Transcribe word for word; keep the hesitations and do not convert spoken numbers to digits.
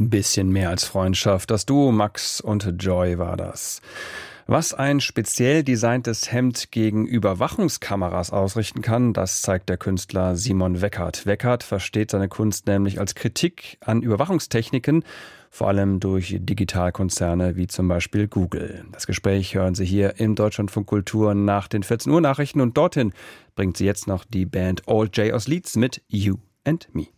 Ein bisschen mehr als Freundschaft. Das Duo Max und Joy war das. Was ein speziell designtes Hemd gegen Überwachungskameras ausrichten kann, das zeigt der Künstler Simon Weckert. Weckert versteht seine Kunst nämlich als Kritik an Überwachungstechniken, vor allem durch Digitalkonzerne wie zum Beispiel Google. Das Gespräch hören Sie hier im Deutschlandfunk Kultur nach den vierzehn Uhr Nachrichten und dorthin bringt Sie jetzt noch die Band All J aus Leeds mit You and Me.